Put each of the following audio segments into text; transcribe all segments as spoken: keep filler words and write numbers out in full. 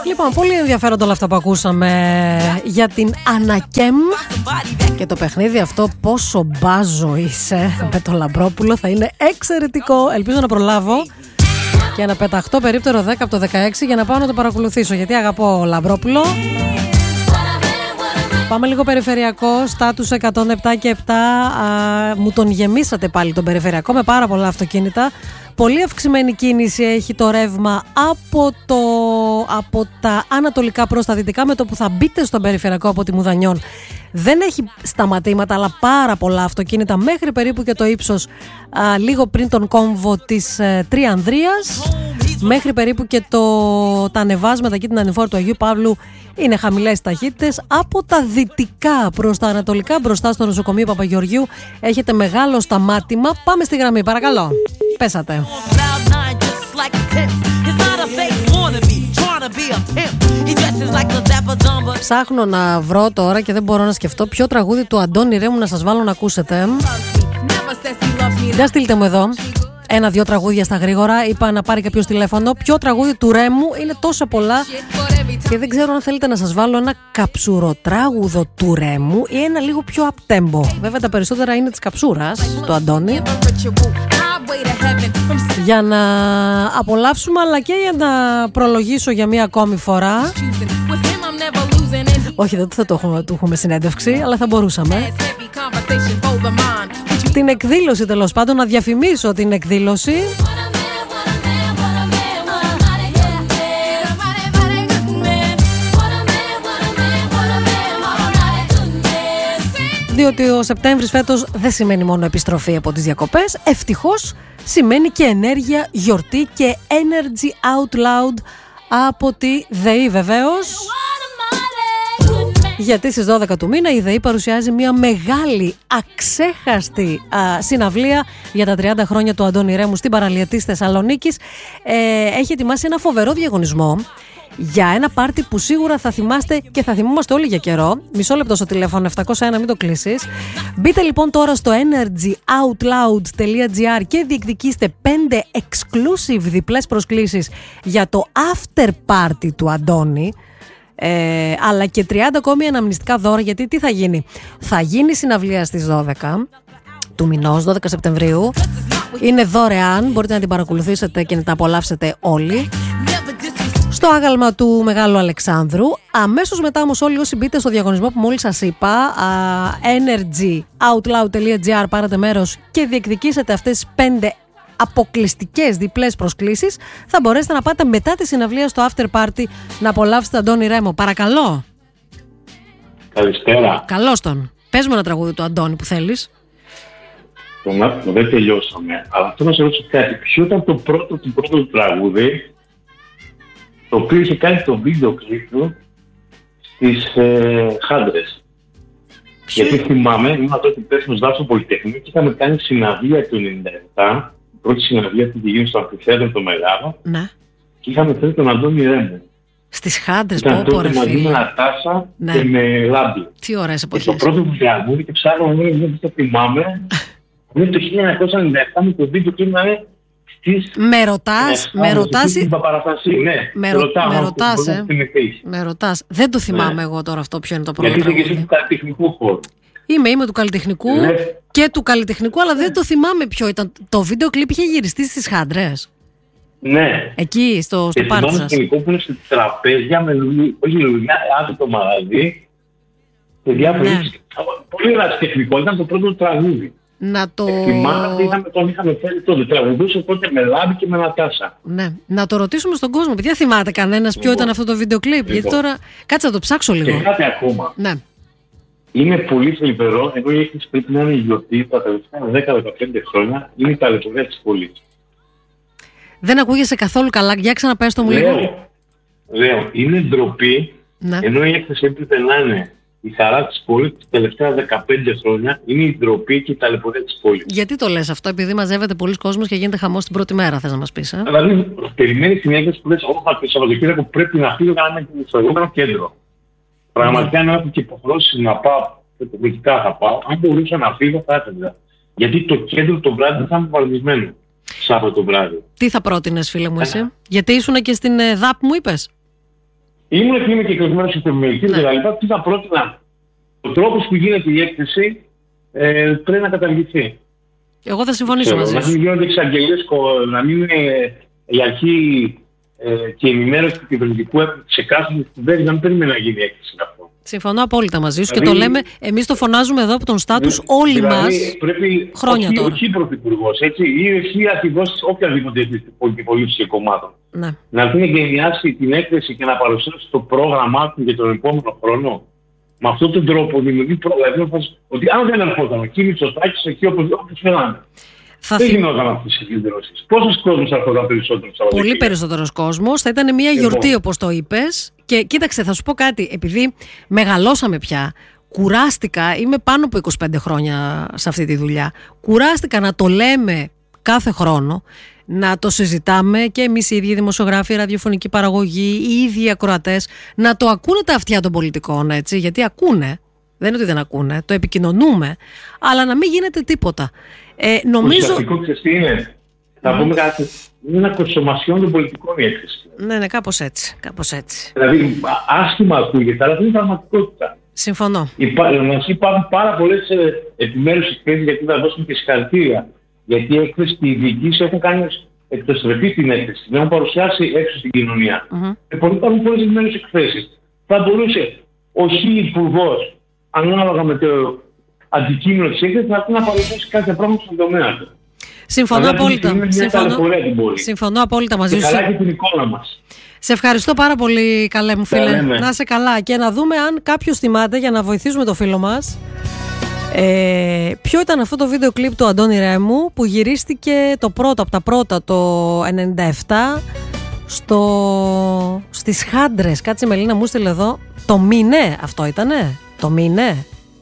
Λοιπόν, πολύ ενδιαφέροντα όλα αυτά που ακούσαμε για την Ανακέμ και το παιχνίδι αυτό. Πόσο μπάζο είσαι με το Λαμπρόπουλο, θα είναι εξαιρετικό. Ελπίζω να προλάβω και να πεταχτώ περίπτερο δέκα από το δεκαέξι για να πάω να το παρακολουθήσω, γιατί αγαπώ Λαμπρόπουλο. Πάμε λίγο περιφερειακό, στάτους εκατόν επτά και επτά. Α, μου τον γεμίσατε πάλι τον περιφερειακό με πάρα πολλά αυτοκίνητα. Πολύ αυξημένη κίνηση έχει το ρεύμα από, το, από τα ανατολικά προς τα δυτικά. Με το που θα μπείτε στον περιφερειακό από τη Μουδανιών δεν έχει σταματήματα, αλλά πάρα πολλά αυτοκίνητα μέχρι περίπου και το ύψος α, λίγο πριν τον κόμβο της ε, Τριανδρίας. Μέχρι περίπου και το, τα ανεβάσματα και την ανηφόρα του Αγίου Παύλου είναι χαμηλές ταχύτητες. Από τα δυτικά προς τα ανατολικά, μπροστά στο νοσοκομείο Παπαγεωργίου, έχετε μεγάλο σταμάτημα. Πάμε στη γραμμή, παρακαλώ. Πέσατε. Ψάχνω να βρω τώρα και δεν μπορώ να σκεφτώ ποιο τραγούδι του Αντώνη Ρέμου να σας βάλω να ακούσετε. Για στείλτε μου εδώ ένα-δυο τραγούδια στα γρήγορα. Είπα να πάρει κάποιος τηλέφωνο. Ποιο τραγούδι του Ρέμου, είναι τόσο πολλά και δεν ξέρω αν θέλετε να σας βάλω ένα καψουροτράγουδο του Ρέμου ή ένα λίγο πιο απτέμπο. Βέβαια τα περισσότερα είναι της καψούρας του Αντώνη, για να απολαύσουμε, αλλά και για να προλογίσω για μία ακόμη φορά. Όχι, δεν θα το έχουμε, το έχουμε συνέντευξη, αλλά θα μπορούσαμε. Την εκδήλωση, τέλος πάντων, να διαφημίσω την εκδήλωση. Διότι ο Σεπτέμβρης φέτος δεν σημαίνει μόνο επιστροφή από τις διακοπές. Ευτυχώς σημαίνει και ενέργεια, γιορτή και energy out loud από τη ΔΕΗ βεβαίως. Γιατί στις δώδεκα του μήνα η ΔΕΗ παρουσιάζει μια μεγάλη, αξέχαστη α, συναυλία για τα τριάντα χρόνια του Αντώνη Ρέμου στην παραλία της Θεσσαλονίκης. Ε, έχει ετοιμάσει ένα φοβερό διαγωνισμό για ένα πάρτι που σίγουρα θα θυμάστε και θα θυμόμαστε όλοι για καιρό. Μισό λεπτό στο τηλέφωνο επτακόσια ένα, μην το κλείσεις. Μπείτε λοιπόν τώρα στο energy out loud τελεία gr και διεκδικήστε πέντε exclusive διπλές προσκλήσεις για το after party του Αντώνη. Ε, αλλά και τριάντα ακόμη αναμνηστικά δώρα, γιατί τι θα γίνει. Θα γίνει συναυλία στις δώδεκα του μηνός, δώδεκα Σεπτεμβρίου. Είναι δωρεάν, μπορείτε να την παρακολουθήσετε και να τα απολαύσετε όλοι στο άγαλμα του Μεγάλου Αλεξάνδρου. Αμέσως μετά όμως όλοι όσοι μπείτε στο διαγωνισμό που μόλις σας είπα, energy out loud τελεία gr, πάρετε μέρος και διεκδικήσετε αυτές τις πέντε αποκλειστικές διπλές προσκλήσεις, θα μπορέσετε να πάτε μετά τη συναυλία στο after party να απολαύσετε Αντώνη Ρέμο. Παρακαλώ. Καλησπέρα. Καλώς τον. Πες μου ένα τραγούδι του Αντώνη που θέλεις. Το δεν τελειώσαμε, αλλά θέλω να σε ρωτήσω κάτι. Ποιο ήταν το πρώτο του πρώτο του τραγούδι, το οποίο είχε κάνει το βίντεο κλιπ του στις ε, Χάντρες? Γιατί θυμάμαι, ήμουν τότε υπεύθυνος δάσκαλος στο Πολυτεχνείο και είχαμε κάνει συναυλία το ενενήντα επτά, η πρώτη συναυλία που είχε γίνει στο Αμφιθέατρο το Μεγάλο. Ναι. Και είχαμε φέρει τον Αντώνη Ρέμου. Στις Χάντρες, πω πω ρε φίλε. Μαζί με Νατάσα, ναι, και με Λάμπη. Τι ωραίες εποχές. Και το πρώτο μου τραγούδι και ψάχνω, δεν το θυμάμαι. Είναι το χίλια εννιακόσια ενενήντα επτά με το βίντεο και ήμουν στις... Με ρωτάς, με ρωτάς... Ναι, με, ρω... με ρωτάς, ε. Με ρωτάς. Δεν το θυμάμαι, ναι, εγώ τώρα αυτό ποιο είναι το πρώτο. Γιατί είσαι και εσύ του καλλιτεχνικού χώρου. Είμαι, είμαι του καλλιτεχνικού, ναι, και του καλλιτεχνικού, αλλά δεν το θυμάμαι ποιο ήταν. Το βίντεο κλιπ είχε γυριστεί στις Χάντρες. Ναι. Εκεί, στο, στο πάρτι σας. Και θυμάμαι που είναι σε τραπέζια με λουλί, όχι λουλιά, άδει το μαγαζί. Και διάφορα. Ναι. Πολύ ρασιτεχνικό, ήταν το πρώτο τραγούδι. Να το... Θυμάμαι ότι είχαμε, τον είχαμε φέρει τότε. Τραγουδούσε τότε με Λάμπη και με Νατάσα. Ναι. Να το ρωτήσουμε στον κόσμο. Παιδιά, θυμάται κανένας λοιπόν ποιο ήταν αυτό το βίντεο κλιπ? Λοιπόν. Γιατί τώρα κάτσε να το ψάξω λίγο. Και κάτι ακόμα. Ναι. Είναι πολύ θλιβερό. Εγώ η έκθεση πρέπει να είναι η γιορτή τα τελευταία δέκα με δεκαπέντε χρόνια. Είναι η ταλαιπωρία της πόλης. Δεν ακούγεσαι καθόλου καλά. Για ξαναπες το μου λίγο. Λέω, λέω, είναι ντροπή. Ναι. Ενώ η έκθεση έπρεπε να είναι η χαρά της πόλης τα τελευταία δεκαπέντε χρόνια, είναι η ντροπή και η ταλαιπωρία της πόλης. Γιατί το λες αυτό? Επειδή μαζεύεται πολλοί κόσμος και γίνεται χαμός την πρώτη μέρα, θες να μας πεις? Ε? Δηλαδή, περιμένεις την έκθεση που λες, όχι, το Σαββατοκύριακο πρέπει να φύγω για να είμαι στο επόμενο κέντρο. Πραγματικά, αν έχω και υποχρεώσεις να πάω, λογικά θα πάω. Αν μπορούσα να φύγω, θα έφευγα. Γιατί το κέντρο το βράδυ θα είμαι βαρδισμένο. Σάββατο το βράδυ. Τι θα πρότεινες, φίλε μου, εσύ? Γιατί ήσουν και στην ΔΑΠ, μου είπες? ήμουν και είμαι και εκλεγμένος υπουργικός και τα λοιπά, τι θα πρότεινα. Ο τρόπος που γίνεται η έκθεση ε, πρέπει να καταργηθεί. Εγώ θα συμφωνήσω μαζί σου. Να μην γίνονται εξαγγελίες, να μην είναι η αρχή ε, και η ενημέρωση του κυβερνητικού έπρεπε σε κάθε κυβέρνηση να μην περιμένει να γίνει έκθεση αυτό. Συμφωνώ απόλυτα μαζί σου, δηλαδή, και το λέμε, εμείς το φωνάζουμε εδώ από τον στάτους δηλαδή, όλοι δηλαδή, μας πρέπει, χρόνια όχι, τώρα. Όχι πρωθυπουργός, έτσι, ή εσύ ακριβώς οποιαδήποτε πολιτική κομμάτων. Ναι. Να έρθει να γενιάσει την έκθεση και να παρουσιάσει το πρόγραμμά του για τον επόμενο χρόνο. Με αυτόν τον τρόπο δημιουργεί πρόγραμμα ότι αν δεν ερχόταν ο Κίμης ο Στάκης εκεί όπως φαίνεται. Δεν θυ... γινόταν αυτές οι συγκεντρώσεις. Πόσος κόσμος θα έρχονταν περισσότερο? Πολύ περισσότερος κόσμος. Θα ήταν μια γιορτή, λοιπόν, όπως το είπες. Και κοίταξε, θα σου πω κάτι. Επειδή μεγαλώσαμε πια, κουράστηκα, είμαι πάνω από είκοσι πέντε χρόνια σε αυτή τη δουλειά. Κουράστηκα να το λέμε κάθε χρόνο, να το συζητάμε και εμείς οι ίδιοι δημοσιογράφοι, η ραδιοφωνική παραγωγή, οι ίδιοι ακροατές, να το ακούνε τα αυτιά των πολιτικών, έτσι, γιατί ακούνε, δεν είναι ότι δεν ακούνε, το επικοινωνούμε, αλλά να μην γίνεται τίποτα. Ε, νομίζω... Ουσιαστικό ξέρεις τι είναι, θα mm. πούμε κάτι, είναι ένα κονσομασιόν των πολιτικών η έκθεση. Ναι, ναι, κάπως έτσι, κάπως έτσι. Δηλαδή, άσχημα ακούγεται, αλλά δεν είναι πραγματικότητα. Συμφωνώ. Υπά, υπάρχουν πάρα πολλές ε, επιμέρους εκθέσεις, γιατί θα δώσουμε και συγχαρητήρια. Γιατί η έκθεση και οι διοικήσεις έχουν κάνει εκτοστρεφή την έκθεση, την έχουν παρουσιάσει έξω στην κοινωνία. Mm-hmm. Υπάρχουν πολλές επιμέρους εκθέσεις. Θα μπορούσε ο χι υπουργός, ανάλογα με το αντικείμενο της έκθεσης, να, να παρουσιάσει κάθε πράγμα στον τομέα του. Συμφωνώ απόλυτα. Συμφωνώ. Συμφωνώ απόλυτα μαζί σου. Και καλά και την εικόνα μας. Σε ευχαριστώ πάρα πολύ, καλέ μου φίλε. Καλέμε. Να είσαι καλά και να δούμε αν κάποιος θυμάται, για να βοηθήσουμε το φίλο μας, ε, ποιο ήταν αυτό το βίντεο κλιπ του Αντώνη Ρέμου που γυρίστηκε το πρώτο από τα πρώτα το ενενήντα επτά στο, στις Χάντρες. Κάτσε η Μελίνα μου στείλε εδώ. Το Μήνε αυτό ήτανε? Το Μήνε?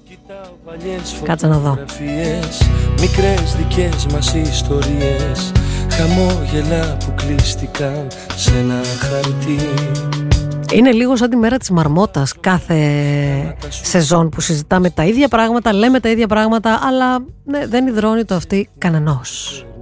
Κάτσε να δω. Μικρές δικές μας ιστορίες, χαμόγελα που κλείστηκαν σε ένα χαρτί. Είναι λίγο σαν τη μέρα της Μαρμότας κάθε σεζόν που συζητάμε τα ίδια πράγματα, λέμε τα ίδια πράγματα, αλλά ναι, δεν υδρώνει το αυτί κανενός.